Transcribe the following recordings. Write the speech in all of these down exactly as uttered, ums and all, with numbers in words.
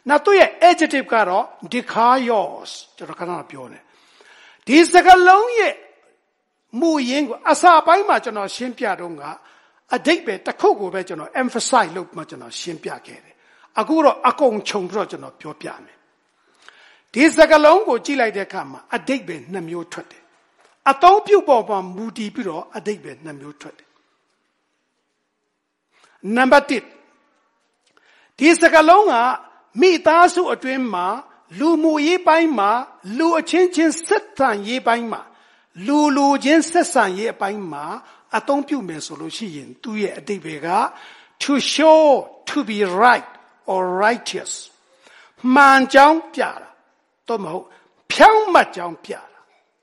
နောက်သူရဲ့ adjective ကတော့ dikaios ကျွန်တော်ခဏပြောနေဒီစကားလုံးရဲ့မူရင်းကိုအစာပိုင်းမှာကျွန်တော်ရှင်းပြတော့ကအဓိပ္ပာယ်တစ်ခုကိုပဲကျွန်တော် emphasize လုပ်မှကျွန်တော်ရှင်းပြခဲ့တယ်အခုတော့အကုန်ခြုံပြီးတော့ကျွန်တော်ပြောပြမယ်ဒီစကားလုံးကိုကြည့်လိုက်တဲ့အခါမှာအဓိပ္ပာယ်နှစ်မျိုးထွက်တယ်အသုံးပြုပေါ်မှာမူတည်ပြီးတော့အဓိပ္ပာယ်နှစ်မျိုးထွက်တယ်နံပါတ်တစ်ဒီစကားလုံးကမိသားစုအတွင်းမှာလူမှုရေးပိုင်းမှာလူအချင်းချင်းဆက်ဆံရေးပိုင်းမှာလူလူချင်းဆက်ဆံရေးအပိုင်းမှာအသုံးပြုမယ်ဆိုလို့ရှိရင်သူ့ရဲ့အဓိပ္ပာယ်က to show to be right or righteous မှန်ကြောင်းပြတာတော့မဟုတ်ဖြောင့်မတ်ကြောင်းပြတာ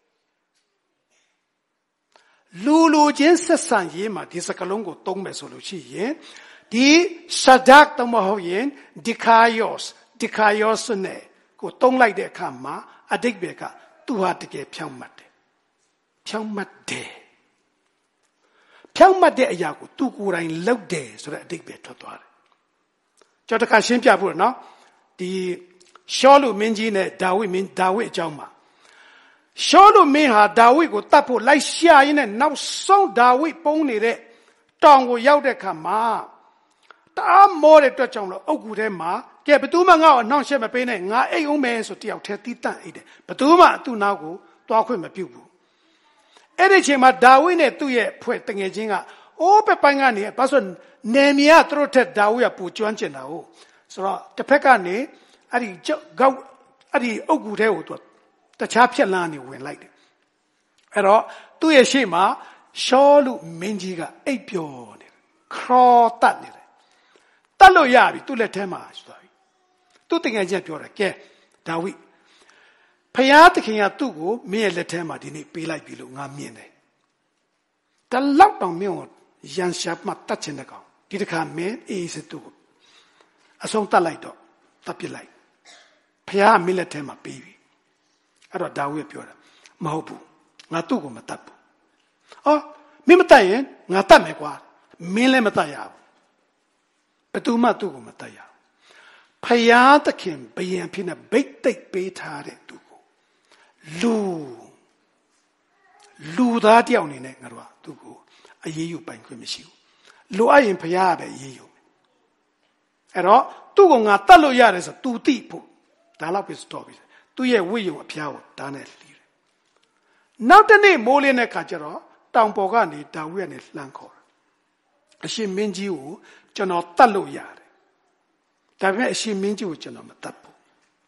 လူလူချင်းဆက်ဆံရေးမှာဒီစကားလုံးကိုသုံးမယ်ဆိုလို့ရှိရင်ဒီ sadak တော့မဟုတ်ရင် dikaios dikaios နဲ့ကိုသုံးလိုက်တဲ့အခါမှာအဓိပ္ပာယ်ကသူဟာတကယ်ဖြောင့်မတ်တယ်ဖြောင့်မတ်တယ်ဖြောင့်မတ်တဲ့အရာကိုသူကိုယ်တိုင်လုပ်တယ်ဆိုတဲ့အဓိပ္ပာယ်ထွက်သွားတယ်ကျွန်တော်တခါရှင်းပြဖို့နော်ဒီရှောလုမင်းကြီးနဲ့ဒါဝိမင်းဒါဝိအကြောင်းမှာရှောလုမင်းဟာဒါဝိကိုတတ်ဖို့လိုက်ရှာရင်းနဲ့နောက်ဆုံးဒါဝိပုံနေတဲ့တောင်ကိုရောက်တဲ့အခါမှာတအားမောတဲ့အတွက်ကြောင့်လို့အုတ်ဂူထဲမှာကဲဘသူမှငါ့ကိုအနှောင့်အယှက်မပေးနဲ့ငါအိတ်အောင်မယ်ဆိုတယောက်တည်းတီးတန့်အိတ်တယ်ဘသူမှသူ့နောက်ကိုတွားခွင့်မပြုဘူးအဲ့ဒီအချိန်မှာဒါဝိနဲ့သူ့ရဲ့ဖွဲ့တငယ်ချင်းကအိုးပဲပိုင်းကနေဘာလို့နေမီကသူတို့ထက်ဒါဝိကပူကျွမ်းကျင်တာဟုတ်ဆိုတော့တစ်ဖက်ကနေအဲ့ဒီကောက်အဲ့ဒီအုတ်ဂူထဲကိုသူတခြားဖြက်လန်းနေဝင်လိုက်တယ်အဲ့တော့သူ့ရဲ့ရှေ့မှာရှောလုမင်းကြီးကအိပ်ပျော်နေတယ်ခရောတတ်နေတယ်တတ်လို့ရပြီသူ့လက်ထဲမှာဆိုတော့သူ့တငယ်ချင်းပြောတယ်ကဲဒါဝိဖယားသခင်ကသူ့ကိုမင်းရဲ့လက်ထဲမှာဒီနေ့ပေးလိုက်ပြီလို့ငါမြင်တယ်တလောက်တောင်မင်းကိုရန်ရှာမှတတ်ချင်တဲ့ကောင်ဒီတစ်ခါမင်းအေးစစ်သူ့ကိုအဆုံးတတ်လိုက်တော့တတ်ပြလိုက်ဖယားမင်းလက်ထဲမှာပေးပြီအဲ့တော့ဒါဝိပြောတာမဟုတ်ဘူးငါသူ့ကိုမတတ်ဘူးအော်မင်းမတတ်ရင်ငါတတ်မယ်ကွာမင်းလည်းမတတ်ရဘူးဘယ်သူမှသူ့ကိုမတတ်ရဘူးဖယားသခင်ဘယံဖြစ်နေဘိတ်သိက်ပေးထားတဲ့သူကိုလူလူသားတယောက်အနေနဲ့ငါတို့ကသူ့ကိုအရေးယူပိုင်ခွင့်မရှိဘူးလိုအပ်ရင်ဖယားကပဲအရေးယူအဲ့တော့သူ့ကိုငါတတ်လို့ရတယ်ဆိုသူသိဖို့ဒါတော့ပဲစတော့ပြီသူ့ရဲ့ဝိယုံအဖျားကိုဒါနဲ့လှီးတယ်နောက်တနေ့မိုးလင်းတဲ့ခါကျတော့တောင်ပေါ်ကနေဒါဝိကနေလှမ်းခေါ်တယ်အရှင်မင်းကြီးကိုကျွန်တော်တတ်လို့ရတယ်ဒါပေမဲ့အရှင်မင်းကြီးကိုကျွန်တော်မတတ်ဘူး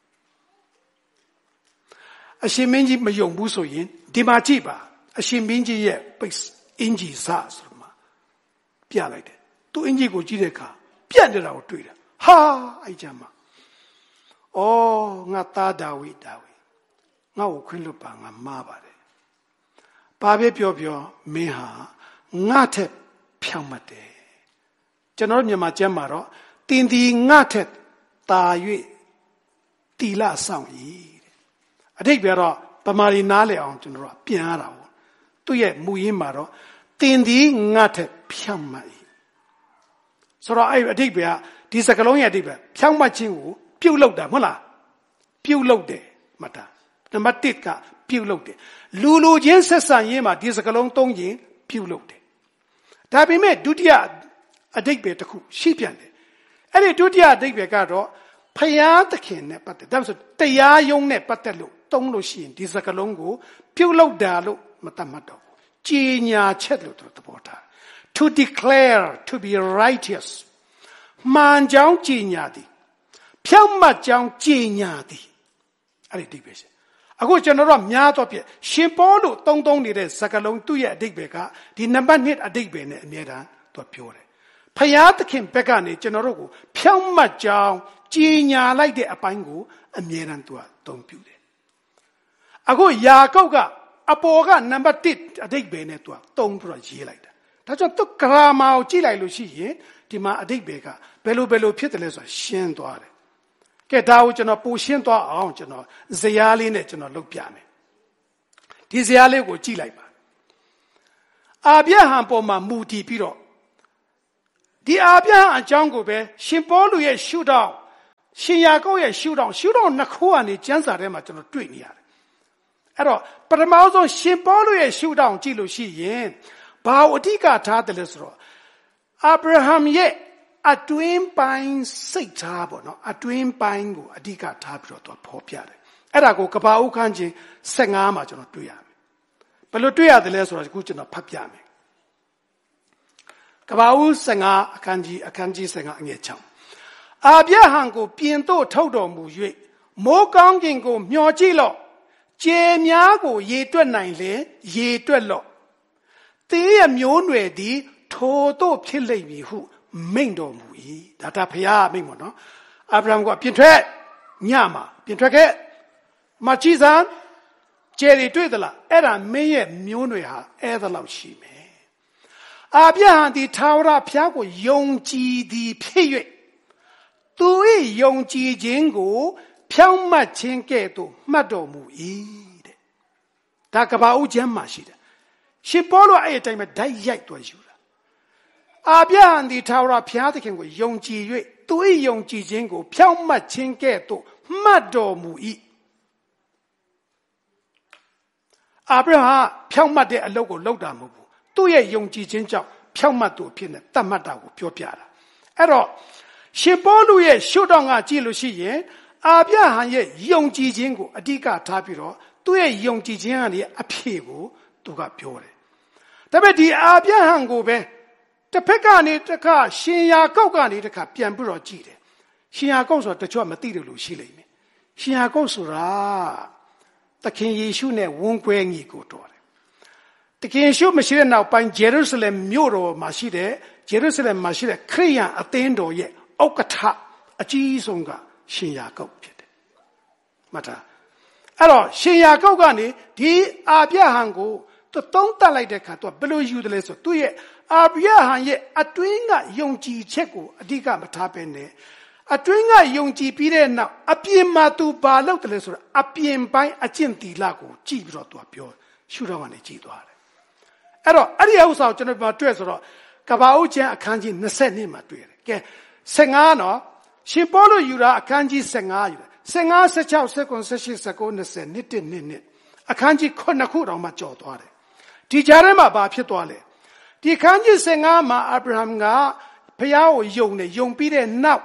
အရှင်မင်းကြီးမယုံဘူးဆိုရင်ဒီမှာကြည့်ပါအရှင်မင်းကြီးရဲ့ပိတ်အင်ဂျီစဆိုမှပြလိုက်တယ်သူအင်ဂျီကိုကြည့်တဲ့အခါပြတ်နေတာကိုတွေ့တယ်ဟာအဲ့ကြမှာအော်ငါသားဒါဝိဒါဝိငါ့ကိုခွင့်လွတ်ပါငါမှားပါတယ်ဘာပဲပြောပြောမင်းဟာငါထက်ဖြောင့်မတ်တယ်ကျွန်တော်မြန်မာကျမ်းမှာတော့တင်ဒီငါထက်တာ၍တီလဆောင်၏တဲ့အဓိပ္ပာယ်တော့ဗမာရီနားလည်အောင်ကျွန်တော်ကပြန်ရတာပေါ့သူ့ရဲ့မူရင်းမှာတော့တင်ဒီငါထက်ဖြောင့်မတ်၏ဆိုတော့အဲ့အဓိပ္ပာယ်ကဒီစကားလုံးရဲ့အဓိပ္ပာယ်ဖြောင့်မတ်ခြင်းကိုပြုတ်လောက်တာမဟုတ်လားပြုတ်လောက်တယ်မှတ်တာနံပါတ်တစ်ကပြုတ်လောက်တယ်လူလူချင်းဆက်ဆံရေးမှာဒီစကားလုံးသုံးရင်ပြုတ်လောက်တယ်ဒါပေမဲ့ဒုတိယအဓိပ္ပာယ်တစ်ခုရှိပြန်တယ်အဲ့ဒီဒုတိယအဓိပ္ပာယ်ကတော့ဖယားသခင်နဲ့ပတ်သက်ဒါဆိုတရားယုံနဲ့ပတ်သက်လို့သုံးလို့ရှိရင်ဒီစကားလုံးကိုပြုတ်လောက်တာလို့မတတ်မှတ်တော့ဘူးကြီးညာချက်လို့သူသဘောထား to declare to be righteous မှန်ကြောင်းကြီးညာသည်ဖြောင့်မတ်ကြောင်းကြီးညာသည်အဲ့ဒီအဓိပ္ပာယ်ရှိအခုကျွန်တော်တို့များတော့ပြရှင်ပေါလုသုံးသုံးနေတဲ့စကားလုံးသူ့ရဲ့အဓိပ္ပာယ်ကဒီနံပါတ်နှစ်အဓိပ္ပာယ်နဲ့အမြဲတမ်းသူပြောတယ်ဖယားသခင်ဘက်ကနေကျွန်တော်တို့ကိုဖြောင့်မတ်ကြောင်းကြီးညာလိုက်တဲ့အပိုင်းကိုအမြဲတမ်းသူကအသုံးပြုတယ်အခုယာကုပ်ကအပေါ်ကနံပါတ်တစ်အဓိပ္ပာယ်နဲ့သူကသုံးပြီးတော့ရေးလိုက်တာဒါကြောင့်သူဂရာမာကိုကြည့်လိုက်လို့ရှိရင်ဒီမှာအဓိပ္ပာယ်ကဘယ်လိုဘယ်လိုဖြစ်တယ်လဲဆိုတာရှင်းသွားတယ်ကဲဒါကိုကျွန်တော်ပိုရှင်းသွားအောင်ကျွန်တော်ဇယားလေးနဲ့ကျွန်တော်လုပ်ပြမယ်ဒီဇယားလေးကိုကြည့်လိုက်ပါအာဗြဟံပေါ်မှာမူတည်ပြီးတော့ဒီအာဗြဟံအကြောင်းကိုပဲရှင်ပေါလုရဲ့ရှုထောင့်ရှင်ယာကုပ်ရဲ့ရှုထောင့်ရှုထောင့်နှစ်ခုကနေကျမ်းစာထဲမှာကျွန်တော်တွေ့နေရတယ်အဲ့တော့ပထမဆုံးရှင်ပေါလုရဲ့ရှုထောင့်ကြည့်လို့ရှိရင်ဘာအဓိကထားတယ်လဲဆိုတော့အာဗြဟံရဲ့အတွင်းပိုင်းစိတ်ထားပေါ့နော်အတွင်းပိုင်းကိုအဓိကထားပြီးတော့သူဖော်ပြတယ်အဲ့ဒါကိုကဘာဦးခန်းချင်းဆယ်ငါးမှာကျွန်တော်တွေ့ရမယ်ဘယ်လိုတွေ့ရတယ်လဲဆိုတော့အခုကျွန်တော်ဖတ်ပြမယ်ကဘာဦးဆယ်ငါးအခန်းကြီးအခန်းကြီးဆယ်ငါးအငယ်၆အာဗြဟံကိုပြင်သို့ထုတ်တော်မူ၍မိုးကောင်းကင်ကိုမျှော်ကြည့်လော့ကျဲများကိုရေတွက်နိုင်လေရေတွက်လော့သေးရမျိုးနွယ်သည်ထိုတို့ဖြစ်လိမ့်မည်ဟုမိန့်တော်မူ၏ဒါတာဖျားမိန့်ပါနော်အာဗြဟံကပြင်ထွက်ညမှာပြင်ထွက်ခဲ့မချီစံကျဲတွေတွေ့သလားအဲ့ဒါမင်းရဲ့မျိုးနွယ်ဟာအဲ့ဒါလောက်ရှိမယ်အာဗြဟံသည်ထာဝရဘုရားကိုယုံကြည်သည်ဖြစ်၍သူ၏ယုံကြည်ခြင်းကိုဖြောင့်မတ်ခြင်းကဲ့သို့မှတ်တော်မူ၏တဲ့ဒါကဘာဦးကျမ်းမှာရှိတယ်ရှင်ပေါလုအဲ့အတိုင်းပဲဓာတ်ရိုက်သွားယူတာအာဗြဟံသည်ထာဝရဘုရားသခင်ကိုယုံကြည်၍သူ၏ယုံကြည်ခြင်းကိုဖြောင့်မတ်ခြင်းကဲ့သို့မှတ်တော်မူ၏အာဗြဟံဖြောင့်မတ်တဲ့အလုပ်ကိုလုပ်တာမဟုတ်ဘူးသူ့ရဲ့ယုံကြည်ခြင်းကြောင့်ဖြောင့်မတ်သူအဖြစ်နဲ့တတ်မှတ်တာကိုပြောပြတာအဲ့တော့ရှင်ပေါလုရဲ့ရှုထောင့်ကကြည့်လို့ရှိရင်အာဗြဟံရဲ့ယုံကြည်ခြင်းကိုအဓိကထားပြီးတော့သူ့ရဲ့ယုံကြည်ခြင်းကနေအဖြစ်ကိုသူကပြောတယ်ဒါပေမဲ့ဒီအာဗြဟံကိုပဲတစ်ဖက်ကနေတစ်ခါရှင်ယာကုပ်ကနေတစ်ခါပြန်ပြီးတော့ကြည့်တယ်ရှင်ယာကုပ်ဆိုတာတချို့မသိတယ်လို့ရှိလိမ့်မယ်ရှင်ယာကုပ်ဆိုတာသခင်ယေရှုနဲ့ဝန်းခွဲညီကိုတော်တယ်သခင်ယေရှုမရှိတဲ့နောက်ပိုင်းဂျေရုဆလင်မြို့တော်မှာရှိတဲ့ဂျေရုဆလင်မှာရှိတဲ့ခရစ်ယာန်အသင်းတော်ရဲ့ဥက္ကဋ္ဌအကြီးဆုံးကရှင်ယာကုပ်ဖြစ်တယ်မှတ်ထားအဲ့တော့ရှင်ယာကုပ်ကနေဒီအာဗြဟံကိုသူသုံးသပ်လိုက်တဲ့အခါသူဘယ်လိုယူတယ်လဲဆိုသူ့ရဲ့အာဗြဟံရဲ့အတွင်းကယုံကြည်ချက်ကိုအဓိကမထားဘဲနဲ့အတွင်းကယုံကြည်ပြီးတဲ့နောက်အပြင်မှာသူဘာလုပ်တယ်လဲဆိုတော့အပြင်ပိုင်းအကျင့်သီလကိုကြည့်ပြီးတော့သူကပြောရှုတော့ကနေကြည့်သွားတယ်အဲ့တော့အဲ့ဒီဥစ္စာကိုကျွန်တော်ပြောတွေ့ဆိုတော့ကဘာဦးကျမ်းအခန်းကြီး၂၂မှာတွေ့တယ်ကဲဆယ်ငါနော်ရှင်ပေါလုယူတာအခန်းကြီးဆယ်ငါယူတယ်ဆယ်ငါ ဆယ်ခြောက် ဆယ်ခု ဆယ်ရှစ် ဆယ်ကိုး နှစ်ဆယ်နှစ်တစ်နှစ်နှစ်အခန်းကြီးခုနှစ်ခုတောင်မှကြော်သွားတယ်ဒီကြားထဲမှာဘာဖြစ်သွားလဲဒီအခန်းကြီးဆယ်ငါမှာအာဗြဟံကဘုရားကိုယုံတယ်ယုံပြီးတဲ့နော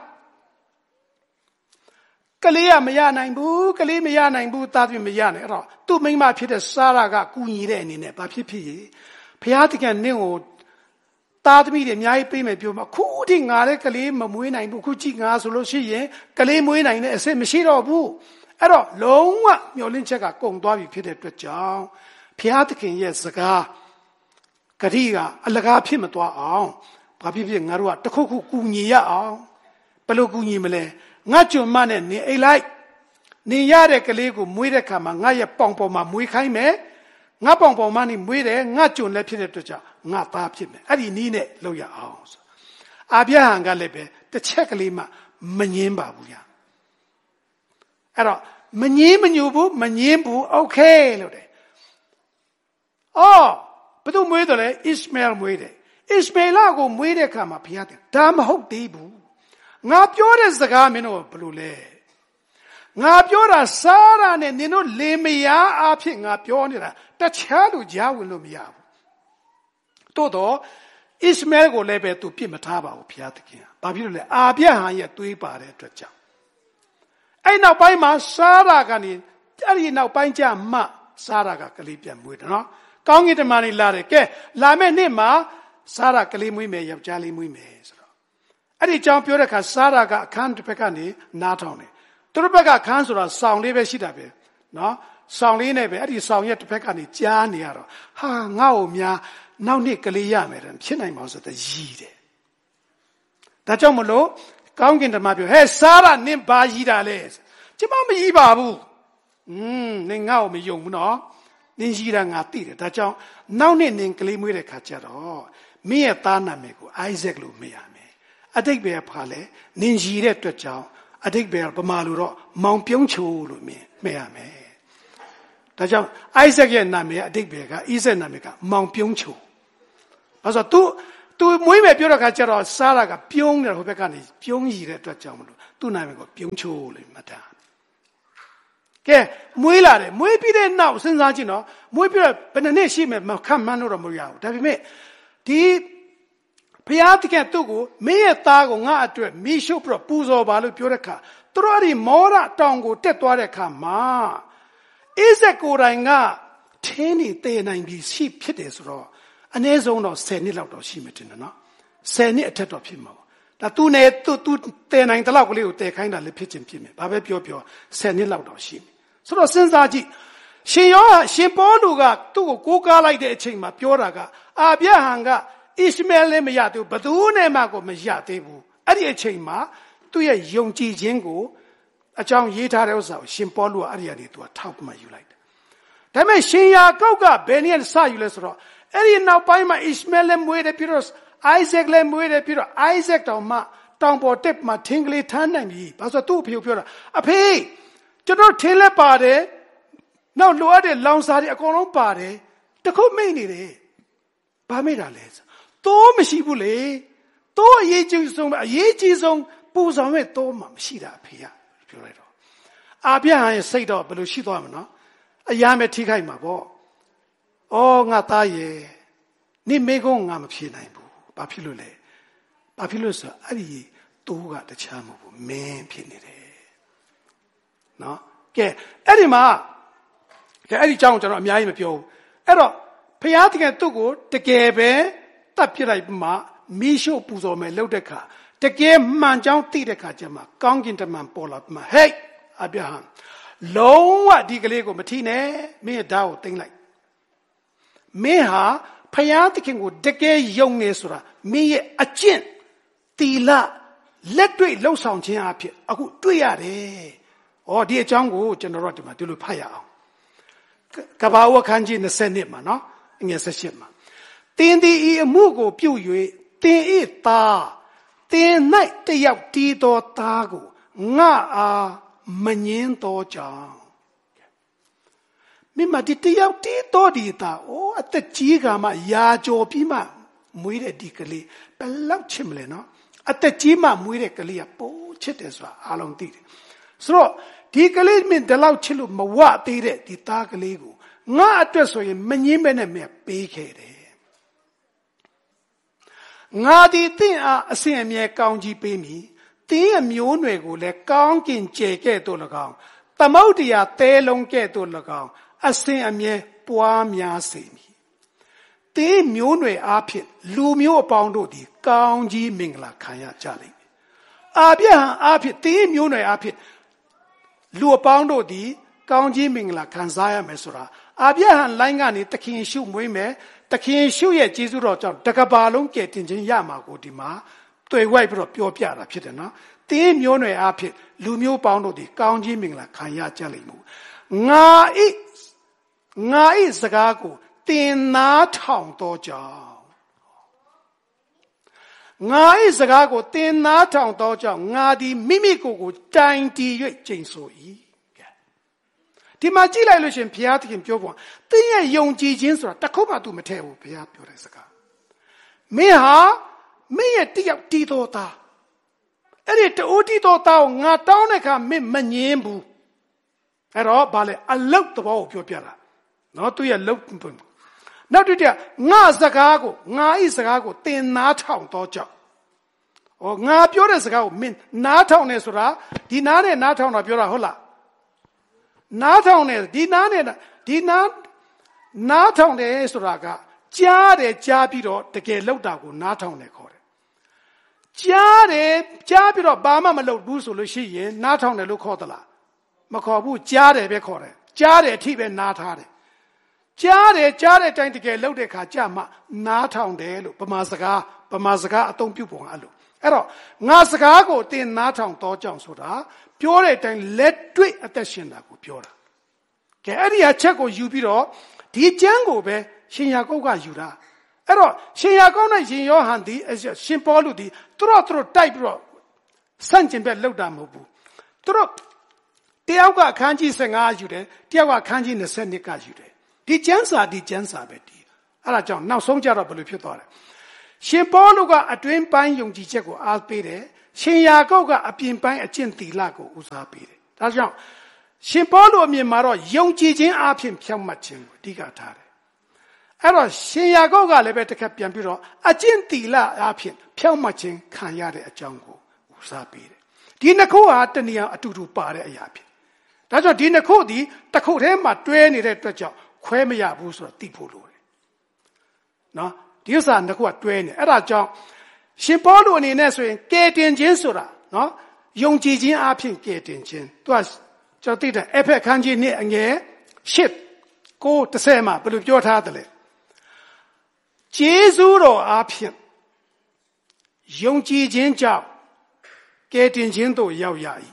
က်ကလေးကမရနိုင်ဘူးကလေးမရနိုင်ဘူးသားသမီးမရနိုင်အဲ့တော့သူ့မိန်းမဖြစ်တဲ့စာရာကကူညီတဲ့အနေနဲ့ဘာဖြစ်ဖြစ်ရေဘုရားသခင်နင့်ကိုသားသမီးတွေအများကြီးပေးမယ်ပြောမှာခုထိငါလည်းကလေးမမွေးနိုင်ဘူးခုကြည့်ငါဆိုလို့ရှိရင်ကလေးမွေးနိုင်တဲ့အဆင့်မရှိတော့ဘူးအဲ့တော့လုံးဝမျောလင့်ချက်ကကုန်သွားပြီဖြစ်တဲ့အတွက်ကြောင့်ဘုရားသခင်ရဲ့စကားဂတိကအလကားဖြစ်မသွားအောင်ဘာဖြစ်ဖြစ်ငါတို့ကတခုခုကူညီရအောင်ဘယ်လိုကူညီမလဲငါကျွန်မနဲ့နေအိတ်လိုက်နေရတဲ့ကလေးကိုမွေးတဲ့ခါမှာငါရဲ့ပေါင်ပေါ်မှာမွေးခိုင်းမယ်ငါပေါင်ပေါ်မှာနေမွေးတယ်ငါကျွန်လည်းဖြစ်တဲ့အတွက်ကြောင့်ငါသားဖြစ်မယ်အဲ့ဒီနီးနဲ့လုပ်ရအောင်ဆိုအာဗြဟံကလည်းပဲတစ်ချက်ကလေးမှမငင်းပါဘူးညာအဲ့တော့မငင်းမညူဘူးမငင်းဘူးโอเคလို့တယ်အော်ဘယ်သူမွေးတယ်လဲဣရှမဲလ်မွေးတယ်ဣရှမဲလ်ကိုမွေးတဲ့ခါမှာဘုရားတယ်ဒါမဟုတ်သေးဘူးငါပြောတဲ့စကားမင်းတို့ဘယ်လိုလဲငါပြောတာစားတာနဲ့နင်တို့လေမယားအဖြစ်ငါပြောနေတာတခြားလူကြားဝင်လို့မရဘူးတိုးတော့ဣရှမဲလ်ကိုလည်းပဲသူပြစ်မထားပါဘူးဘုရားသခင်ဘာဖြစ်လို့လဲအာဗြဟံရဲ့သွေးပါတဲ့အတွက်ကြောင့်အဲ့နောက်ပိုင်းမှာစားတာကနေအဲ့ဒီနောက်ပိုင်းကျမှစားတာကကလေးပြန်မွေးတယ်နော်ကောင်းကင်တမန်နေလာတယ်ကဲလာမယ့်နေ့မှာစားတာကလေးမွေးမယ်ယောက်ျားလေးမွေးမယ်ဆိုတော့အဲ့ဒီကြောင့်ပြောတဲ့အခါစားတာကအခန်းတစ်ဖက်ကနေနားထောင်တယ်သူတို့ဘက်ကအခန်းဆိုတာစောင်လေးပဲရှိတာပဲနော်စောင်လေးနဲ့ပဲအဲ့ဒီစောင်ရဲ့တစ်ဖက်ကနေကြားနေရတော့ဟာငါ့ကိုများနောက်နှစ်ကလေးရမယ်တဲ့ဖြစ်နိုင်မှာဆိုတော့ရည်တယ်ဒါကြောင့်မလို့ကောင်းကင်တမန်ပြောဟဲ့စားတာနင်ဘာရည်တာလဲကျမမရည်ပါဘူးอืมနင်ငါ့ကိုမယုံဘူးနော်နင်ရည်တာငါသိတယ်ဒါကြောင့်နောက်နှစ်နင်ကလေးမွေးတဲ့ခါကျတော့မင်းရဲ့သားနာမည်ကိုအိုက်ဇက်လို့မေးရမယ်အတိတ်ပဲဖာလဲနင်ရည်တဲ့အတွက်ကြောင့်အတိတ်ပဲပမာလို့တော့မောင်ပြုံးချိုလို့မေးမေးရမယ်ဒါကြောင့်အိုက်ဇက်ရဲ့နာမည်အတိတ်ပဲကဣဇက်နာမည်ကမောင်ပြုံးချိုဘာလို့ तू तू မွေးမယ်ပြောတဲ့ခါကျတော့စားတာကပြုံးတယ်ဟိုဘက်ကနေပြုံးရည်တဲ့အတွက်ကြောင့်မလို့သူ့နာမည်ကိုပြုံးချိုးလို့မှတ်တာကဲမွေးလာတယ်မွေးပြီးတဲ့နောက်စဉ်းစားကြည့်နော်မွေးပြီးတော့ဘယ်နှစ်ရှိမယ်မခန့်မှန်းလို့တော့မရဘူးဒါပေမဲ့ဒီဘုရားသခင်သူ့ကိုမင်းရဲ့သားကိုငါအတွက်မိရှုပြီးတော့ပူဇော်ပါလို့ပြောတဲ့အခါသူတို့အဲ့ဒီမောရတောင်ကိုတက်သွားတဲ့အခါမှာအိဇက်ကိုယ်တိုင်ကထင်းနေတည်နိုင်ပြီးရှိဖြစ်တယ်ဆိုတော့အနည်းဆုံးတော့ဆယ်နှစ်လောက်တော့ရှိမှတင်တယ်နော်ဆယ်နှစ်အထက်တော့ဖြစ်မှာပေါ့ဒါသူနဲ့သူသူတည်နိုင်တဲ့လောက်ကလေးကိုတည်ခိုင်းတာလည်းဖြစ်ချင်းဖြစ်မယ်ဘာပဲပြောပြောဆယ်နှစ်လောက်တော့ရှိမယ်ဆိုတော့စဉ်းစားကြည့်ရှင်ယောဟန်ရှင်ပေါလုကသူ့ကိုကိုးကားလိုက်တဲ့အချိန်မှာပြောတာကအာဗြဟံကဣရှမဲလည်းမရသေးဘူးဘသူနဲ့မှကိုမရသေးဘူးအဲ့ဒီအချိန်မှာသူ့ရဲ့ယုံကြည်ခြင်းကိုအကြောင်းရေးထားတဲ့ဥစ္စာကိုရှင်ပေါလုကအဲ့ဒီကနေသူကထောက်မှယူလိုက်တယ်ဒါပေမဲ့ရှင်ယာကောက်ကဘယ်နည်းစယူလဲဆိုတော့အဲ့ဒီနောက်ပိုင်းမှာဣရှမဲလည်းမွေးတယ်ပြီးတော့အိုက်ဇက်လည်းမွေးတယ်ပြီးတော့အိုက်ဇက်တောင်မှတောင်ပေါ်တက်မှာထင်းကလေးထမ်းနိုင်ပြီဘာလို့သူ့အဖေကိုပြောတာအဖေကျွန်တော်ထင်းလည်းပါတယ်နောက်လိုအပ်တဲ့လောင်စာတွေအကုန်လုံးပါတယ်တခုမိတ်နေတယ်ဘာမိတ်တာလဲတိုးမရှိဘူးလေတိုးအရေးကြီးဆုံးအရေးကြီးဆုံးပူဆောင်မဲ့တိုးမှမရှိတာအဖေကပြောလိုက်တော့အာဗျဟန်ရဲ့စိတ်တော့ဘယ်လိုရှိသွားမလဲအရာမဲ့ထိခိုက်မှာပေါ့ဩငါသားရဲ့နိမေကုန်းငါမဖြေနိုင်ဘူးဘာဖြစ်လို့လဲဘာဖြစ်လို့ဆိုအဲ့ဒီတိုးကတခြားမဟုတ်ဘူးမင်းဖြစ်နေတယ်နော်ကဲအဲ့ဒီမှာကဲအဲ့ဒီအကြောင်းကျွန်တော်အများကြီးမပြောဘူးအဲ့တော့ဘုရားသခင်သူ့ကိုတကယ်ပဲတတ်ပြလိုက်မှမိရှုပူဇော်မယ်လှုပ်တဲ့ခါတကယ်မှန်ကြောင်းသိတဲ့ခါကျမှကောင်းကင်တမန်ပေါ်လာမှဟဲ့အာဗြဟံလုံးဝဒီကလေးကိုမထိနဲ့မင်းရဲ့ဓာတ်ကိုတင်လိုက်မင်းဟာဘုရားသခင်ကိုတကယ်ယုံနေဆိုတာမင်းရဲ့အကျင့်တီလလက်တွေ့လှုပ်ဆောင်ခြင်းအဖြစ်အခုတွေ့ရတယ်။ဩဒီအကြောင်းကိုကျွန်တော်တို့ဒီမှာဒီလိုဖတ်ရအောင်။ကဘာဝခန်းကြီးနှစ်မှာနော်အငယ်၁၈မှာတင်းဒီဤအမှုကိုပြု၍တင်းဤသားတင်း၌တယောက်တီးတော်သားကိုငါအားမငင်းတော်ကြောင့်မိမဒီတယောက်တီးတော်ဒီသားဩအသက်ကြီးကမှယာကြော်ပြီးမှမွေးတဲ့ဒီကလေးဘယ်လောက်ချစ်မလဲနော်အသက်ကြီးမှမွေးတဲ့ကလေးကပိုးချစ်တယ်ဆိုတာအားလုံးသိတယ်ဆိုတော့ဒီကလေးမင်းဒီလောက်ချစ်လို့မဝသေးတဲ့ဒီသားကလေးကိုငါအတွက်ဆိုရင်မငင်းပဲနဲ့မပေးခဲ့တယ်ငါဒီတင့်အားအစဉ်အမြဲကောင်းကြီးပေးမည်တင်းရဲ့မျိုးနွယ်ကိုလည်းကောင်းကင်ကျဲခဲ့တို့၎င်းသမုဒ္ဒရာတဲလုံးကဲ့သို့၎င်းအစဉ်အမြဲပွားများစေမည်တင်းမျိုးနွယ်အားဖြင့်လူမျိုးအပေါင်းတို့သည်ကောင်းကြီးမင်္ဂလာခံရကြလိမ့်မယ်အာဗြဟံအားဖြင့်တင်းမျိုးနွယ်အားဖြင့်လူအပေါင်းတို့သည်ကောင်းကြီးမင်္ဂလာခံစားရမယ်ဆိုတာအာဗြဟံလိုင်းကနေသခင်ရှုမွေးမယ်သခင်ရှုရဲ့ကျေးဇူးတော်ကြောင့်တကဘာလုံးကဲ့တင်ခြင်းရမှာကိုဒီမှာတွေ့ဝိုက်ပြီးတော့ပြောပြတာဖြစ်တယ်နော်တင်းမျိုးနွယ်အားဖြင့်လူမျိုးပေါင်းတို့သည်ကောင်းကြီးမင်္ဂလာခံရကြလိမ့်မယ်ငါဤငါဤစကားကိုတင်နာထောင်တော်ကြောင့်ငါဤစကားကိုတင်နာထောင်တော်ကြောင့်ငါသည်မိမိကိုယ်ကိုတိုင်တည်၍ကျိန်ဆို၏ဒီမှာကြည့်လိုက်လို့ရှင်ဘုရားသခင်ပြောပေါ်တင်းရဲ့ယုံကြည်ခြင်းဆိုတာတခုမှသူမထည့်ဘူးဘုရားပြောတဲ့စကားမင်းဟာမင်းရဲ့တယောက်တီးတော်သားအဲ့ဒီတူတီးတော်သားကိုငါတောင်းတဲ့အခါမင်းမငင်းဘူးအဲ့တော့ဗာလေအလုတ်သဘောကိုပြောပြတာနော်သူရဲ့လုတ်နောက်တစ်ချက်ငါစကားကိုငါဤစကားကိုသင်နားထောင်တော့ကြောင့်ဩငါပြောတဲ့စကားကိုမင်းနားထောင်နေဆိုတာဒီနားနဲ့နားထောင်တာပြောတာဟုတ်လားနားထောင်နေဒီနားနဲ့ဒီနားနားထောင်တယ်ဆိုတာကကြားတယ်ကြားပြီးတော့တကယ်လောက်တာကိုနားထောင်တယ်ခေါ်တယ်ကြားတယ်ကြားပြီးတော့ဘာမှမလုပ်ဘူးဆိုလို့ရှိရင်နားထောင်တယ်လို့ခေါ်သလားမခေါ်ဘူးကြားတယ်ပဲခေါ်တယ်ကြားတယ်အထိပဲနားထားတယ်ကြားတယ်ကြားတဲ့အတိုင်းတကယ်လောက်တဲ့ခါကြာမှနားထောင်တယ်လို့ဗမာစကားဗမာစကားအသုံးပြုပုံအဲ့လိုအဲ့တော့ငါစကားကိုတင်နားထောင်တော့ကြောင့်ဆိုတာပြောတဲ့အတိုင်းလက်တွေ့အသက်ရှင်တာကိုပြောတာကဲအဲ့ဒီအချက်ကိုယူပြီးတော့ဒီကျမ်းကိုပဲရှင်ယာကုပ်ကယူတာအဲ့တော့ရှင်ယာကုပ်နဲ့ရှင်ယောဟန်ဒီရှင်ပေါလုဒီသူတို့သူတို့တိုက်ပြီးတော့ဆန့်ကျင်ဘက်လောက်တာမဟုတ်ဘူးသူတို့တယောက်ကအခန်းကြီး၁၅ယူတယ်တယောက်ကအခန်းကြီး၂၂ကယူတယ်ဒီကျမ်းစာဒီကျမ်းစာပဲဒီအဲ့ဒါကြောင့်နောက်ဆုံးကြတော့ဘယ်လိုဖြစ်သွားလဲရှင်ပေါလုကအတွင်းပိုင်းယုံကြည်ချက်ကိုအားပေးတယ်ရှင်ယာကုပ်ကအပြင်ပိုင်းအကျင့်သီလကိုဦးစားပေးတယ်ဒါကြောင့်ရှင်ပေါလုအမြင်မှာတော့ယုံကြည်ခြင်းအပြင်ဖြောင့်မတ်ခြင်းကိုအဓိကထားတယ်အဲ့တော့ရှင်ယာကုပ်ကလည်းပဲတစ်ခါပြန်ပြီးတော့အကျင့်သီလအပြင်ဖြောင့်မတ်ခြင်းခံရတဲ့အကြောင်းကိုဦးစားပေးတယ်ဒီနှစ်ခုဟာတနည်းအားအတူတူပါတဲ့အရာဖြစ်ဒါကြောင့်ဒီနှစ်ခုဒီတစ်ခုတည်းမှာတွဲနေတဲ့အတွက်ကြောင့်ခွဲမရဘူးဆိုတော့သိဖို့လိုတယ်နော်ဒီဥစ္စာနှစ်ခုကတွဲနေအဲ့ဒါကြောင့်ရှင်ပေါလုအနေနဲ့ဆိုရင်ကယ်တင်ခြင်းဆိုတာနော်ယုံကြည်ခြင်းအပြင်ကယ်တင်ခြင်းသူကကျွန်တော်သိတယ်အဖက်ခန်းကြီးနဲ့အငယ်ရှစ်ကိုတစ်ဆယ်မှာဘယ်လိုပြောထားတယ်လဲကျေးဇူးတော်အပြင်ယုံကြည်ခြင်းကြောင့်ကယ်တင်ခြင်းသို့ရောက်ရ၏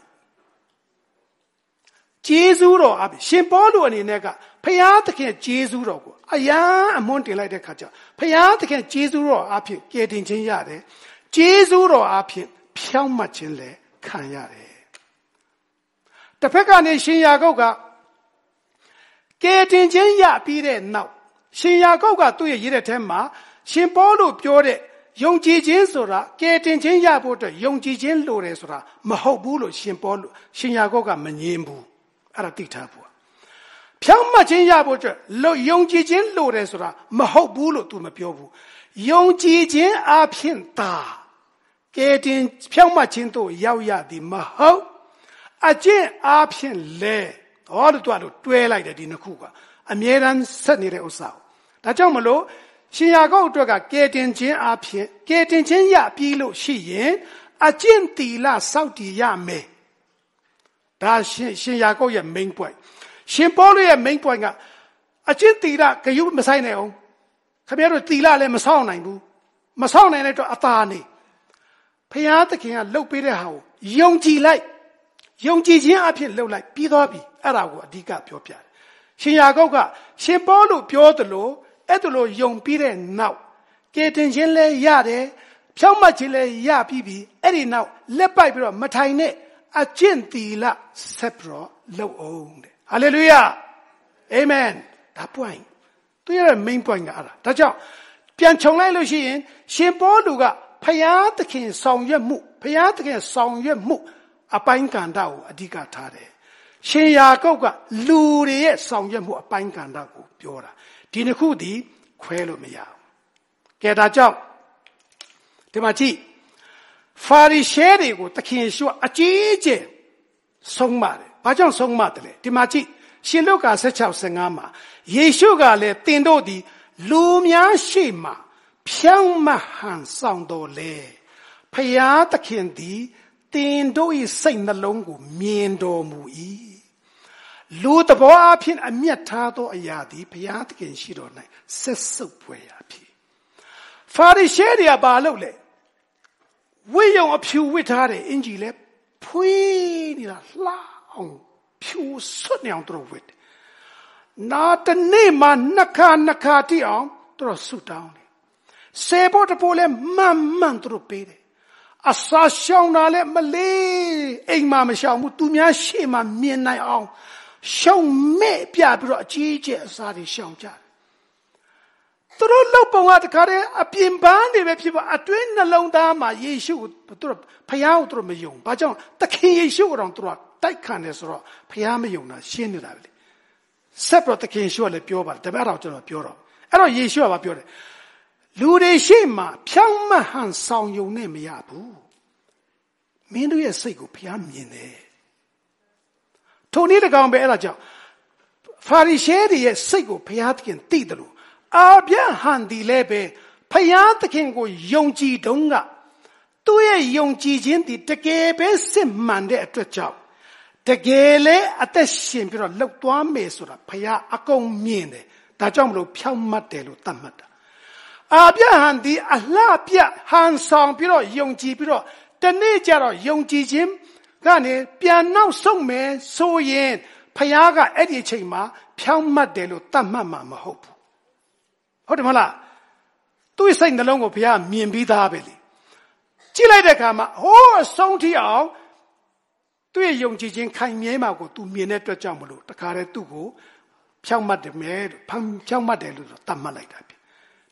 ကျေးဇူးတော်အပြင်ရှင်ပေါလုအနေနဲ့ကဖယားသခင်ကျေးဇူးတော်ကိုအယံအမွန်းတင်လိုက်တဲ့ခါကျဖယားသခင်ကျေးဇူးတော်အပြင်ကယ်တင်ခြင်းရတယ်ကျေးဇူးတော်အပြင်ဖြောင့်မတ်ခြင်းလည်းခံရတယ်တစ်ဖက်ကနေရှင်ယာကုပ်ကကယ်တင်ခြင်းရပြီးတဲ့နောက်ရှင်ယာကုပ်ကသူ့ရဲ့ရေးတဲ့ထဲမှာရှင်ပေါလုပြောတဲ့ယုံကြည်ခြင်းဆိုတာကယ်တင်ခြင်းရဖို့အတွက်ယုံကြည်ခြင်းလိုတယ်ဆိုတာမဟုတ်ဘူးလို့ရှင်ပေါလုရှင်ယာကုပ်ကမငြင်းဘူးအဲ့ဒါသိထားဖို့ဖြောင့်မတ်ခြင်းရဖို့အတွက်ယုံကြည်ခြင်းလိုတယ်ဆိုတာမဟုတ်ဘူးလို့သူမပြောဘူးယုံကြည်ခြင်းအပြင်သာကယ်တင်ဖြောင့်မတ်ခြင်းတို့ရောက်ရသည်မဟုတ်အကျင့်အပြင်လဲဟောလို့သူကတွဲလိုက်တယ်ဒီနှစ်ခုကအမြဲတမ်းဆက်နေတဲ့ဥစ္စာဒါကြောင့်မလို့ရှင်ယာကုပ်အတွက်ကကယ်တင်ခြင်းအပြင်ကယ်တင်ခြင်းရပြီးလို့ရှိရင်အကျင့်သီလစောင့်တည်ရမယ်ဒါရှင်ရှင်ယာကုပ်ရဲ့ main point ရှင်ပေါလုရဲ့ main point ကအကျင့်သီလဂယုမဆိုင်နိုင်အောင်ခင်ဗျားတို့သီလလည်းမဆောင်နိုင်ဘူးမဆောင်နိုင်တဲ့အတွက်အသာနေဖယားသခင်ကလှုပ်ပေးတဲ့ဟာကိုယုံကြည်လိုက်ယုံကြည်ခြင်းအဖြစ်လှုပ်လိုက်ပြီးသွားပြီအဲ့ဒါကိုအဓိကပြောပြတယ်ရှင်ယာကုပ်ကရှင်ပေါလုပြောသလိုအဲ့ဒါလိုယုံပြီးတဲ့နောက်ကယ်တင်ခြင်းလည်းရတယ်ဖြောင့်မတ်ခြင်းလည်းရပြီးပြီအဲ့ဒီနောက်လက်ပိုက်ပြီးတော့မထိုင်နဲ့အကျင့်သီလဆက်ပြီးတော့လှုပ်အောင်တဲ့ဟာလေလုယာအာမင်ဒါ point သူရဲ့ main point ကအဲ့ဒါဒါကြောင့်ပြန်ခြုံလိုက်လို့ရှိရင်ရှင်ပေါလုကဖယားသခင်ဆောင်ရွက်မှုဖယားသခင်ဆောင်ရွက်မှုအပိုင်းကဏ္ဍကိုအဓိကထားတယ်ရှင်ယာကုပ်ကလူတွေရဲ့ဆောင်ရွက်မှုအပိုင်းကဏ္ဍကိုပြောတာဒီနှစ်ခုဒီခွဲလို့မရဘူးကဲဒါကြောင့်ဒီမှာကြည့်ဖာရိရှဲတွေကိုသခင်ယေရှုအကြီးအကျယ်ဆုံးမတယ်ဘာကြောင့်ဆုံးမတယ်လဲဒီမှာကြည့်ရှင်လုကာ 十六 十五မှာယေရှုကလည်းတင်တို့သည်လူများရှိမှဖြောင့်မတ်ဟန်ဆောင်တော်လေဖယားသခင်သည်တင်တို့၏စိတ်နှလုံးကိုမြင်တော်မူ၏လူတဘောအဖြစ်အမျက်ထားသောအရာသည်ဘုရားသခင်ရှိတော်၌ဆက်ဆုပ်ဖွယ်ရာဖြစ်ဖာရိရှဲတွေကဘာလုပ်လဲဝိယုံအဖြူဝစ်ထားတယ်အင်ကြီးလဲဖွေးနေတာလှအောင်ဖြူဆွတ်နေအောင်တို့ဝစ်နာတနေ့မှနှစ်ခါနှစ်ခါတိအောင်တို့ဆူတောင်းတယ်ဆေဖို့တပိုးလဲမှန်မှန်တို့ပေးတယ်အစာရှောင်တာလဲမလေးအိမ်မှာမရှောင်ဘူးသူများရှေ့မှာမြင်နိုင်အောင်ရှောင်မဲ့ပြပြီးတော့အကြီးအကျယ်အစာတွေရှောင်ကြတယ်သူတို့လောက်ပုံကတခါတည်းအပြင်ပန်းနေပဲဖြစ်ပါအတွင်းနှလုံးသားမှာယေရှုကိုသူတို့ဖယားကိုသူတို့မယုံဘာကြောင့်သခင်ယေရှုကိုတော့သူတို့တိုက်ခံတယ်ဆိုတော့ဖယားမယုံတာရှင်းနေတာပဲလေဆက်ပြီးတော့သခင်ယေရှုကလည်းပြောပါတယ်တပည့်တော်ကျွန်တော်ပြောတော့အဲ့တော့ယေရှုကပြောတယ်လူတွေရှိမှဖြောင့်မတ်ဟန်ဆောင်ယုံနဲ့မရဘူးမင်းတို့ရဲ့စိတ်ကိုဖယားမြင်တယ်ထိုနည်းတကောင်ပဲအဲ့ဒါကြောင့်ဖာရိရှဲတွေရဲ့စိတ်ကိုဖယားသခင်သိတယ်လို့အာဗျဟန်ဒီလည်းပဲဖယားသခင်ကိုယုံကြည်တုန်းကသူ့ရဲ့ယုံကြည်ခြင်းဒီတကယ်ပဲစစ်မှန်တဲ့အတွက်ကြောင့်တကယ်လေအသက်ရှင်ပြီးတော့လှုပ်သွားမယ်ဆိုတာဖယားအကုန်မြင်တယ်ဒါကြောင့်မလို့ဖြောင့်မတ်တယ်လို့သတ်မှတ်တာအာဗျဟန်ဒီအလှပြဟန်ဆောင်ပြီးတော့ယုံကြည်ပြီးတော့တနေ့ကျတော့ယုံကြည်ခြင်းကနေပြန်နောက်ဆုံးမယ်ဆိုရင်ဖယားကအဲ့ဒီအချိန်မှာဖြောင့်မတ်တယ်လို့သတ်မှတ်မှာမဟုတ်ဘူးဟုတ်တယ်မလားသူ့စိတ်နှလုံးကိုဘုရားမြင်ပြီးသားပဲလေကြည့်လိုက်တဲ့အခါမှာဟိုးအဆုံးထိအောင်သူ့ရဲ့ယုံကြည်ခြင်းခိုင်မြဲမှာကိုသူမြင်တဲ့အတွက်ကြောင့်မလို့တခါတည်းသူ့ကိုဖြောင့်မတ်တယ်မယ်လို့ဖြောင့်မတ်တယ်လို့သတ်မှတ်လိုက်တာပဲ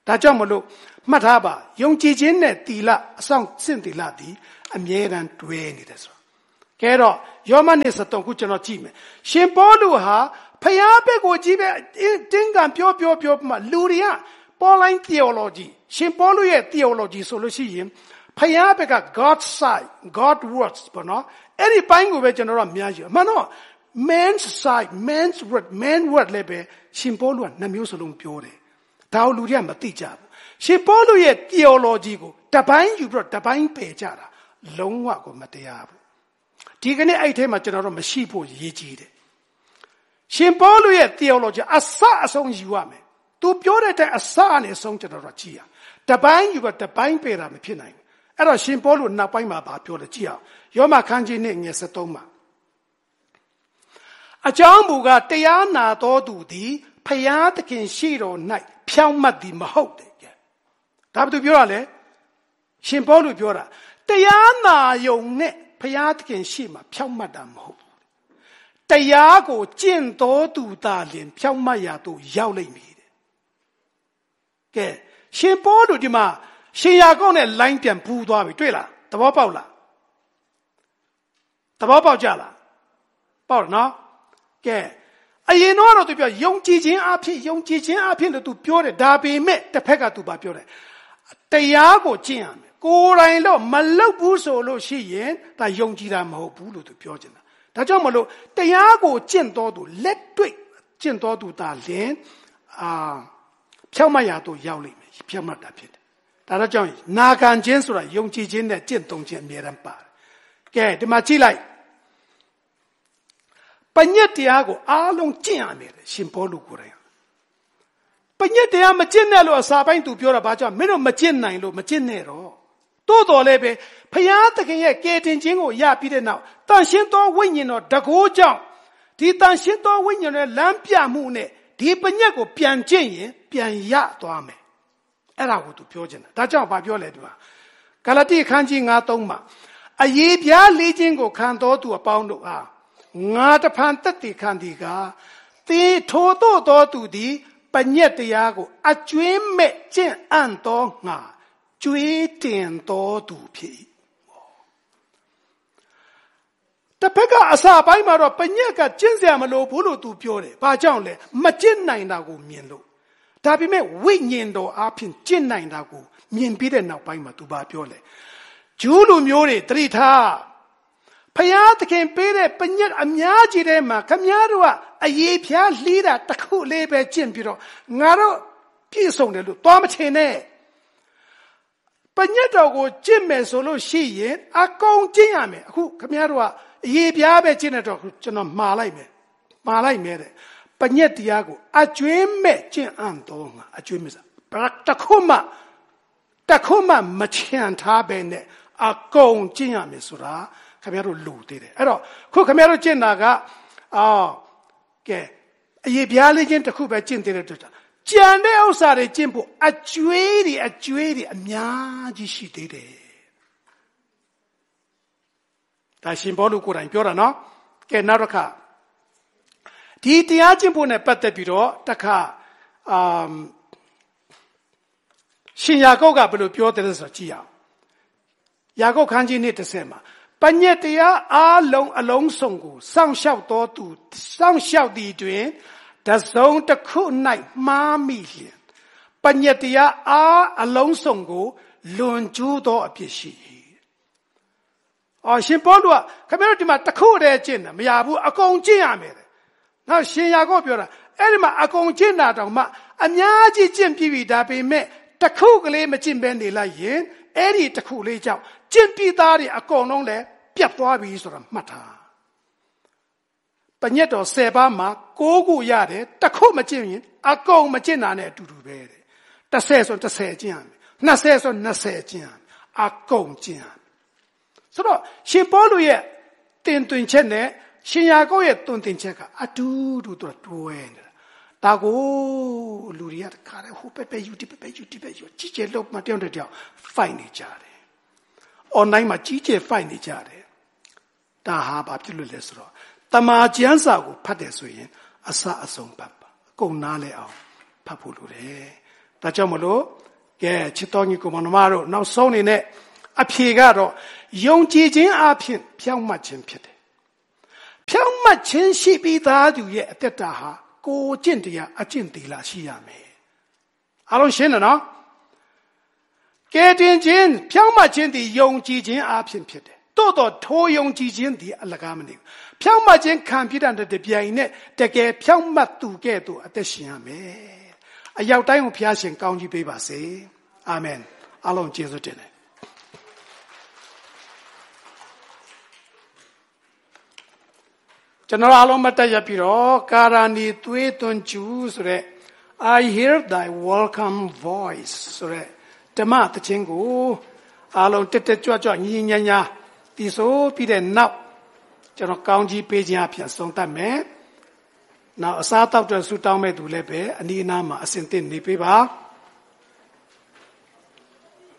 ဒါကြောင့်မလို့မှတ်ထားပါယုံကြည်ခြင်းနဲ့တီလအဆောင်စင့်တီလသည်အမြဲတမ်းတွဲနေတယ်ဆိုကဲတော့ယောမနှစ်73ခုကျွန်တော်ကြည့်မယ်ရှင်ပေါလုဟာဖျားဘက်ကိုကြည့်ပဲတင်းကံပြောပြောပြောမှလူတွေကပေါ်လိုင်း theology ရှင်ပေါလုရဲ့ theology ဆိုလို့ရှိရင်ဖျားဘက်က God side God words ပေါ့နော်အဲ့ဒီပိုင်းကိုပဲကျွန်တော်တို့အများကြီးအမှန်တော့ man's side man's word man word လည်းပဲရှင်ပေါလုကနှစ်မျိုးစလုံးပြောတယ်ဒါကိုလူတွေကမသိကြဘူးရှင်ပေါလုရဲ့ theology ကိုတပိုင်းယူပြီးတော့တပိုင်းပယ်ကြတာလုံးဝကိုမတရားဘူးဒီကနေ့အဲ့ထဲမှာကျွန်တော်တို့မရှိဖို့ရည်ကြီးတယ်ရှင်ပေါလုရဲ့ theology အစအဆုံးယူရမယ်သူပြောတဲ့အတိုင်းအစနဲ့အဆုံးကျွန်တော်တို့ကြည့်ရတပိုင်းယူပြီးတပိုင်းပယ်တာမဖြစ်နိုင်ဘူးအဲ့တော့ရှင်ပေါလုနောက်ပိုင်းမှာဗာပြောတယ်ကြည့်အောင်ယောမခန်းကြီးနဲ့ငယ်73မှာအကြောင်းမူကားတရားနာတော်သူသည်ဖျားသခင်ရှိတော်၌ဖြောင့်မတ်သည်မဟုတ်တယ်ကဲဒါဘာသူပြောရလဲရှင်ပေါလုပြောတာတရားနာယုံနဲ့ဖျားသခင်ရှိမှဖြောင့်မတ်တာမဟုတ်ဘူးတရားကိုကျင့်တော်သူသာလျှင်ဖြောင့်မတ်ရာသို့ရောက်လိမ့်မည်တဲ့ကဲရှင်ပေါလုဒီမှာရှင်ယာကုပ်နဲ့လိုင်းပြန်ပူးသွားပြီတွေ့လားသဘောပေါက်လားသဘောပေါက်ကြလားပေါက်နော်ကဲအရင်တော့သူပြောယုံကြည်ခြင်းအဖြစ်ယုံကြည်ခြင်းအဖြစ်လို့သူပြောတယ်ဒါပေမဲ့တစ်ဖက်ကသူပါပြောတယ်တရားကိုကျင့်ရမယ်ကိုယ်တိုင်တော့မလုပ်ဘူးဆိုလို့ရှိရင်ဒါယုံကြည်တာမဟုတ်ဘူးလို့သူပြောချင်တာဒါကြောင့်မလို့တရားကိုကျင့်တော်သူလက်တွေ့ကျင့်တော်သူဒါလင်အာဖြောင့်မတ်ရာသို့ရောက်လိမ့်မယ်ဖြောင့်မတ်တာဖြစ်တယ်ဒါတော့ကြောင့်နာခံခြင်းဆိုတာယုံကြည်ခြင်းနဲ့ကျင့်သုံးခြင်းအမြဲတမ်းပါတယ်ကဲဒီမှာကြည့်လိုက်ပညတ်တရားကိုအားလုံးကျင့်ရမယ်ရှင်ပေါလုကိုယ်တိုင်ပညတ်တရားမကျင့်နဲ့လို့အစာပိုင်းသူပြောတာဘာကြောင့်မင်းတို့မကျင့်နိုင်လို့မကျင့်နဲ့တော့တိုးတော်လည်းပဲဖျားသခင်ရဲ့ကယ်တင်ခြင်းကိုရပြီးတဲ့နောက်တန်ရှင်းသောဝိညာဉ်တော်တကိုးကြောင့်ဒီတန်ရှင်းသောဝိညာဉ်ရဲ့လမ်းပြမှုနဲ့ဒီပညတ်ကိုပြန်ကျင့်ရင်ပြန်ရသွားမယ်အဲ့ဒါကိုသူပြောချင်တာဒါကြောင့်ဘာပြောလဲသူကဂလာတိအခန်းကြီး၅ ၃မှာအရေးပြားလေးခြင်းကိုခံတော်သူအပေါင်းတို့အားငါတဖန်တက်တည်ခံသည်ကသေထိုတို့တော်သူသည်ပညတ်တရားကိုအကျွင်းမဲ့ကျင့်အံ့တော်ငါကျွေးတင်တော်သူဖြစ်တစ်ဖက်ကအစာပိုင်းမှာတော့ပညတ်ကကျင့်စရာမလိုဘူးလို့သူပြောတယ်ဘာကြောင့်လဲမကျင့်နိုင်တာကိုမြင်လို့ဒါပေမဲ့ဝိညာဉ်တော်အဖင်ကျင့်နိုင်တာကိုမြင်ပြီးတဲ့နောက်ပိုင်းမှာသူဘာပြောလဲဂျူးလူမျိုးတွေတတိထားဖျားသခင်ပေးတဲ့ပညတ်အများကြီးထဲမှာခမည်းတော်ကအရေးဖျားလှီးတာတစ်ခုလေးပဲကျင့်ပြီးတော့ငါတို့ပြည့်စုံတယ်လို့သွားမထင်နဲ့ပညတ်တော်ကိုကျင့်မယ်ဆိုလို့ရှိရင်အကုန်ကျင့်ရမယ်အခုခမည်းတော်ကအရေးဖျားပဲကျင့်တဲ့တော့ကျွန်တော်မှားလိုက်မယ်မှားလိုက်မယ်တဲ့ပညတ်တရားကိုအကျွင်းမဲ့ကျင့်အံ့တော်ငါအကျွင်းမဲ့စားတခုမှတခုမှမချန်ထားပဲနဲ့အကုန်ကျင့်ရမယ်ဆိုတာခင်ဗျားတို့လူသေးတယ်အဲ့တော့ခုခင်ဗျားတို့ကျင့်တာကအော်ကဲအရေးပြားလေးချင်းတစ်ခုပဲကျင့်သေးတဲ့အတွက်ကြံတဲ့ဥစ္စာတွေကျင့်ဖို့အကျွေးတွေအကျွေးတွေအများကြီးရှိသေးတယ်ဒါရှင်ဘောလူကိုယ်တိုင်ပြောတာနော်ကဲနောက်တစ်ခါဒီတရားကျင့်ဖို့နဲ့ပတ်သက်ပြီးတော့တစ်ခါအာရှင်ယာကုပ်ကဘယ်လိုပြောတယ်လဲဆိုတော့ကြည့်အောင်ယာကုပ်ခန်းကြီးနှစ်တစ်မှာပညတ်တရားအားလုံးအလုံးစုံကိုစောင့်ရှောက်တော်သူစောင့်ရှောက်သည်တွင်တစုံတစ်ခု၌မှားမိလျင်ပညတ်တရားအားအလုံးစုံကိုလွန်ကျူးသောအဖြစ်ရှိ၏အော်ရှင်ပေါလုကခင်ဗျားတို့ဒီမှာတစ်ခုတည်းကျင့်တယ်မရဘူးအကုန်ကျင့်ရမယ်တဲ့နောက်ရှင်ယာကုပ်ပြောတာအဲ့ဒီမှာအကုန်ကျင့်တာတောင်မှအများကြီးကျင့်ပြီးပြီဒါပေမဲ့တစ်ခုကလေးမကျင့်ဘဲနေလိုက်ရင်အဲ့ဒီတစ်ခုလေးကြောင့်ကျင့်ပြီးသားတွေအကုန်လုံးလည်းပြတ်သွားပြီဆိုတာမှတ်ထားပညတ်တော်၁၀ပါးမှာ၉ခုရတယ်တစ်ခုမကျင့်ရင်အကုန်မကျင့်တာနဲ့အတူတူပဲတဲ့၁၀ဆို၁၀ကျင့်ရမယ်၂၀ဆို၂၀ကျင့်ရမယ်အကုန်ကျင့်ရမယ်ဆိုတော့ရှင်ပေါလုရဲ့တင်သွင်းချက်နဲ့ရှင်ယာကုပ်ရဲ့သွန်သင်ချက်ကအတူတူတွဲနေတာဒါကိုလူတွေကတခါတည်းဟိုပက်ပက်ယူဒီပက်ပက်ယူဒီပက်ယူကြီးကျယ်လို့မတယောက်တယောက် fight နေကြတယ် online မှာကြီးကျယ် fight နေကြတယ်ဒါဟာဘာဖြစ်လို့လဲဆိုတော့တမာကျမ်းစာကိုဖတ်တယ်ဆိုရင်အစအဆုံးဖတ်ပါအကုန်နားလဲအောင်ဖတ်ဖို့လိုတယ်ဒါကြောင့်မလို့ကဲချစ်တော်ညီကိုမနမတို့နောက်ဆုံးနေနဲ့အဖြေကတော့ယုံကြည်ခြင်းအပြင်ဖြောင့်မတ်ခြင်းဖြစ်တယ်ဖြောင့်မတ်ခြင်းရှိပြီးသားသူရဲ့အသက်တာဟာကိုယ်ကျင့်တရားအကျင့်သီလရှိရမယ်အားလုံးရှင်းတယ်နော်ကဲတင်ခြင်းဖြောင့်မတ်ခြင်းသည်ယုံကြည်ခြင်းအပြင်ဖြစ်တယ်တိုးတော့ထိုးယုံကြည်ခြင်းသည်အလကားမနေဘူးဖြောင့်မတ်ခြင်းခံပြတဲ့တပြိုင်နဲ့တကယ်ဖြောင့်မတ်သူကဲ့သို့အသက်ရှင်ရမယ်အရောက်တိုင်းကိုဖျားရှင်ကောင်းကြီးပေးပါစေအာမင်အားလုံးကျေးဇူးတင်တယ်ကျွန်တော်အားလုံးမတက်ရပြီးတော့ကာရာနီသွေးသွန်းကျူဆိုတဲ့ I hear thy welcome voice ဆိုတဲ့ဓမ္မသခြင်းကိုအားလုံးတက်တက်ကြွကြွညီညီညာညာဒီဆိုပြီးတဲ့နောက်ကျွန်တော်ကောင်းကြီးပေးခြင်းအဖြစ်ဆုံးသတ်မယ်နောက်အစားတောက်တဲ့ဆူတောင်းမဲ့သူလည်းပဲအနီးအနားမှာအစဉ်သင့်နေပေးပါ